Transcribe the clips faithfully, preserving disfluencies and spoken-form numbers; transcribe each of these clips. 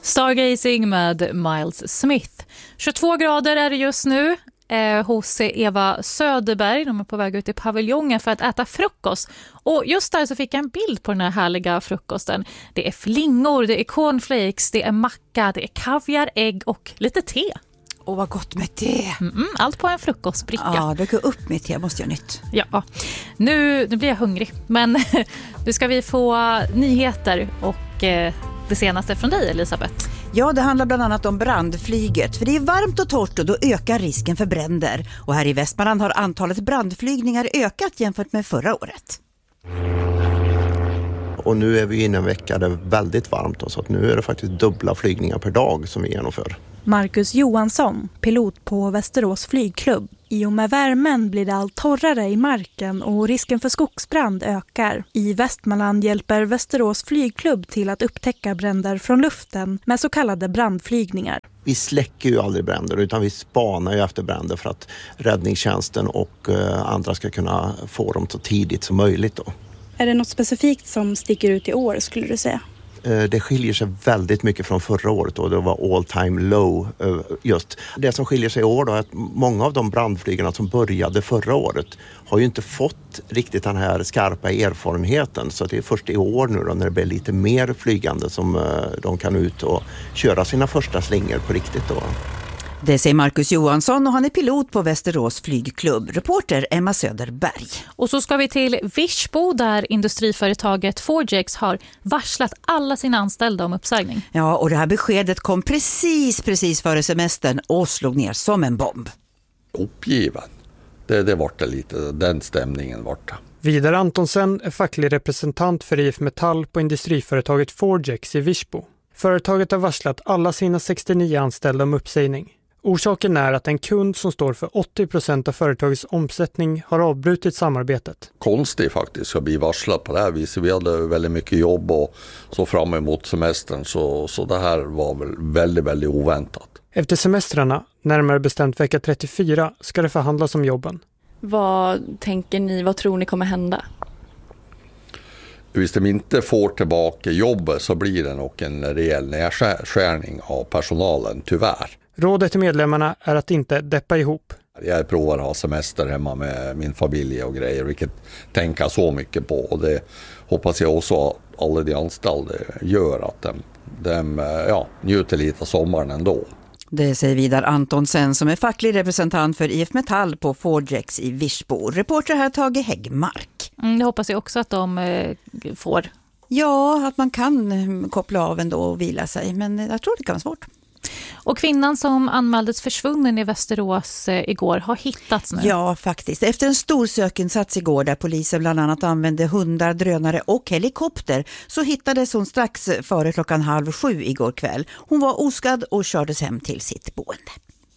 Stargazing med Miles Smith. tjugotvå grader är det just nu eh, hos Eva Söderberg. De är på väg ut i paviljongen för att äta frukost. Och just där så fick jag en bild på den här härliga frukosten. Det är flingor, det är cornflakes, det är macka, det är kaviar, ägg och lite te. Åh, vad gott med te. Mm-mm, allt på en frukostbricka. Ja, det går upp med te, måste jag nytt. Ja, nu, nu blir jag hungrig. Men nu ska vi få nyheter och eh, det senaste från dig, Elisabeth. Ja, det handlar bland annat om brandflyget. För det är varmt och torrt och då ökar risken för bränder. Och här i Västmanland har antalet brandflygningar ökat jämfört med förra året. Och nu är vi inne en vecka där det är väldigt varmt. Så att nu är det faktiskt dubbla flygningar per dag som vi genomför. Marcus Johansson, pilot på Västerås flygklubb. I och med värmen blir det allt torrare i marken och risken för skogsbrand ökar. I Västmanland hjälper Västerås flygklubb till att upptäcka bränder från luften med så kallade brandflygningar. Vi släcker ju aldrig bränder utan vi spanar ju efter bränder för att räddningstjänsten och andra ska kunna få dem så tidigt som möjligt då. Är det något specifikt som sticker ut i år, skulle du säga? Det skiljer sig väldigt mycket från förra året och det var all time low just. Det som skiljer sig i år då är att många av de brandflygarna som började förra året har ju inte fått riktigt den här skarpa erfarenheten. Så det är först i år nu då när det blir lite mer flygande som de kan ut och köra sina första slingor på riktigt då. Det säger Marcus Johansson och han är pilot på Västerås flygklubb. Reporter Emma Söderberg. Och så ska vi till Virsbo där industriföretaget Forgex har varslat alla sina anställda om uppsägning. Ja, och det här beskedet kom precis, precis före semestern och slog ner som en bomb. Uppgiven. Det, det var det lite, den stämningen var det. Vidar Antonsen är facklig representant för I F Metall på industriföretaget Forgex i Virsbo. Företaget har varslat alla sina sextionio anställda om uppsägning. Orsaken är att en kund som står för åttio procent av företagets omsättning har avbrutit samarbetet. Konstigt faktiskt att bli varslad på det här viset. Vi hade väldigt mycket jobb och så fram emot semestern så, så det här var väl väldigt, väldigt oväntat. Efter semestrarna, närmare bestämt vecka trettiofyra, ska det förhandlas om jobben. Vad tänker ni, vad tror ni kommer hända? Hvis de inte får tillbaka jobbet så blir det nog en rejäl nedskärning av personalen, tyvärr. Rådet till medlemmarna är att inte deppa ihop. Jag provar att ha semester hemma med min familj och grejer, vilket tänker så mycket på. Och det hoppas jag också att alla de anställda gör, att de, de ja, njuter lite av sommaren ändå. Det säger Vidar Antonsen som är facklig representant för I F Metall på Forgex i Virsbo. Reporter här Tage Häggmark. Mm, det hoppas jag också att de eh, får. Ja, att man kan koppla av ändå och vila sig, men jag tror det kan vara svårt. Och kvinnan som anmäldes försvunnen i Västerås eh, igår har hittats nu. Ja, faktiskt. Efter en stor sökinsats igår där polisen bland annat använde hundar, drönare och helikopter så hittades hon strax före klockan halv sju igår kväll. Hon var oskadd och kördes hem till sitt boende.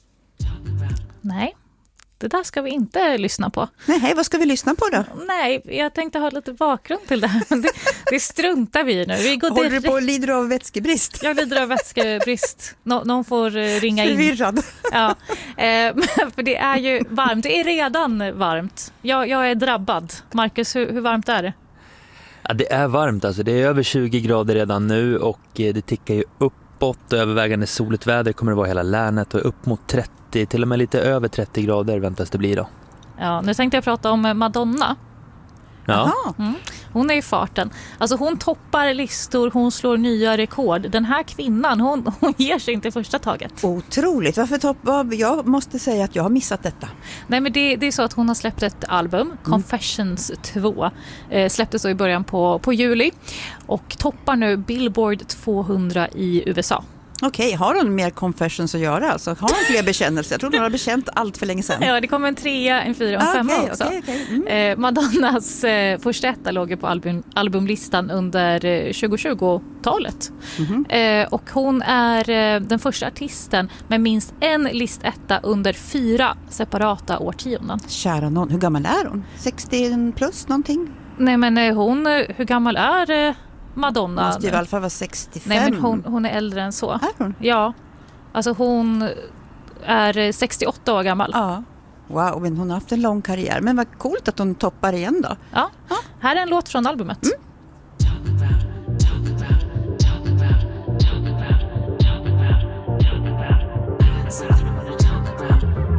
Nej, det där ska vi inte lyssna på. Nej, vad ska vi lyssna på då? Nej, jag tänkte ha lite bakgrund till det här, men det, det struntar vi i nu. Vi går Håller direkt... du på och lider av vätskebrist? Jag lider av vätskebrist. Nå- någon får uh, ringa in. Förvirrad. Ja, eh, för det är ju varmt. Det är redan varmt. Jag, jag är drabbad. Marcus, hur, hur varmt är det? Ja, det är varmt. Alltså. Det är över tjugo grader redan nu och det tickar ju uppåt. Övervägande soligt väder kommer det vara hela länet och upp mot trettio, till och med lite över trettio grader väntas det bli då. Ja, nu tänkte jag prata om Madonna. Ja. Mm. Hon är i farten. Alltså hon toppar listor, hon slår nya rekord. Den här kvinnan, hon, hon ger sig inte första taget. Otroligt. Varför toppar? Jag måste säga att jag har missat detta. Nej, men det, det är så att hon har släppt ett album, mm. Confessions två. Eh, släpptes så i början på, på juli. Och toppar nu Billboard tvåhundra i U S A. Okej, okay, har hon mer confessions att göra? Alltså, har hon fler bekännelser? Jag tror hon har bekänt allt för länge sedan. Ja, det kommer en trea, en fyra och en ah, femma okay, också. Okay, okay. Mm. Eh, Madonnas eh, första etta låg på album, albumlistan under eh, tjugohundratjugotalet. Mm-hmm. Eh, och hon är eh, den första artisten med minst en listetta under fyra separata årtionden. Kära någon, hur gammal är hon? sextio plus någonting? Nej, men eh, hon, hur gammal är eh, Madonna? Måste ju i alla fall vara sextiofem. Nej, men hon, hon är äldre än så. Är hon? Ja, alltså hon är sextioåtta år gammal. Ja, wow, men hon har haft en lång karriär. Men vad coolt att hon toppar igen då. Ja, ja. Här är en låt från albumet. Mm.